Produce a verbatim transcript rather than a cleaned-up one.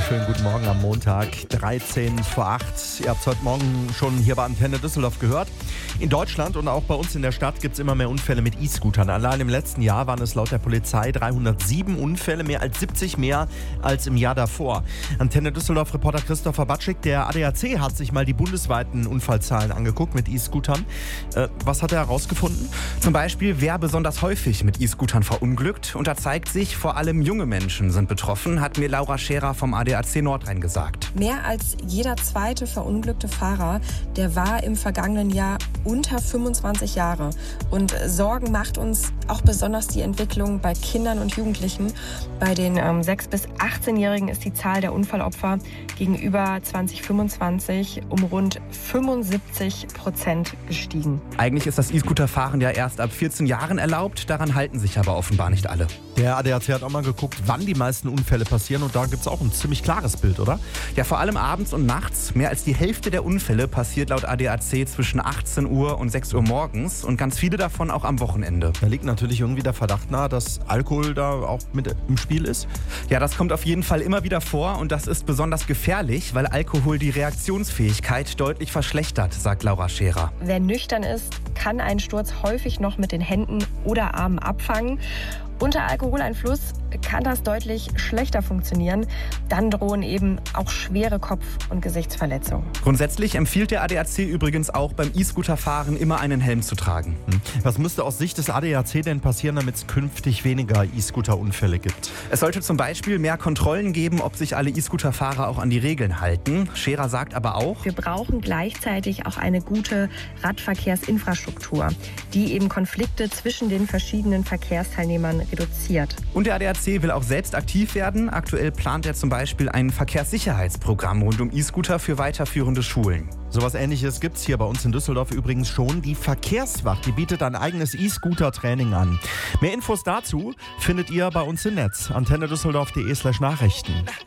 Schönen guten Morgen am Montag, dreizehn vor acht. Ihr habt es heute Morgen schon hier bei Antenne Düsseldorf gehört. In Deutschland und auch bei uns in der Stadt gibt es immer mehr Unfälle mit E-Scootern. Allein im letzten Jahr waren es laut der Polizei dreihundertsieben Unfälle, mehr als siebzig mehr als im Jahr davor. Antenne Düsseldorf-Reporter Christopher Batschik, der A D A C hat sich mal die bundesweiten Unfallzahlen angeguckt mit E-Scootern. Äh, was hat er herausgefunden? Zum Beispiel, wer besonders häufig mit E-Scootern verunglückt. Und da zeigt sich, vor allem junge Menschen sind betroffen, hat mir Laura Scherer vom A D A C Nordrhein gesagt. Mehr als jeder zweite verunglückte Fahrer, der war im vergangenen Jahr unter fünfundzwanzig Jahre. Und Sorgen macht uns auch besonders die Entwicklung bei Kindern und Jugendlichen. Bei den ähm, sechs- bis achtzehnjährigen ist die Zahl der Unfallopfer gegenüber zwanzig fünfundzwanzig um rund fünfundsiebzig Prozent gestiegen. Eigentlich ist das E-Scooter-Fahren ja erst ab vierzehn Jahren erlaubt, daran halten sich aber offenbar nicht alle. Der A D A C hat auch mal geguckt, wann die meisten Unfälle passieren, und da gibt es auch ein ziemlich klares Bild, oder? Ja, vor allem abends und nachts. Mehr als die Hälfte der Unfälle passiert laut A D A C zwischen achtzehn Uhr und sechs Uhr morgens und ganz viele davon auch am Wochenende. Da liegt natürlich irgendwie der Verdacht nahe, dass Alkohol da auch mit im Spiel ist. Ja, das kommt auf jeden Fall immer wieder vor, und das ist besonders gefährlich, weil Alkohol die Reaktionsfähigkeit deutlich verschlechtert, sagt Laura Scherer. Wer nüchtern ist, kann einen Sturz häufig noch mit den Händen oder Armen abfangen. Unter Alkoholeinfluss kann das deutlich schlechter funktionieren. Dann drohen eben auch schwere Kopf- und Gesichtsverletzungen. Grundsätzlich empfiehlt der A D A C übrigens auch, beim E-Scooter-Fahren immer einen Helm zu tragen. Was müsste aus Sicht des A D A C denn passieren, damit es künftig weniger E-Scooter-Unfälle gibt? Es sollte zum Beispiel mehr Kontrollen geben, ob sich alle E-Scooter-Fahrer auch an die Regeln halten. Scherer sagt aber auch, wir brauchen gleichzeitig auch eine gute Radverkehrsinfrastruktur, die eben Konflikte zwischen den verschiedenen Verkehrsteilnehmern reduziert. Und der A D A C will auch selbst aktiv werden. Aktuell plant er zum Beispiel ein Verkehrssicherheitsprogramm rund um E-Scooter für weiterführende Schulen. Sowas Ähnliches gibt es hier bei uns in Düsseldorf übrigens schon. Die Verkehrswacht, die bietet ein eigenes E-Scooter-Training an. Mehr Infos dazu findet ihr bei uns im Netz. antenne düsseldorf punkt de slash Nachrichten.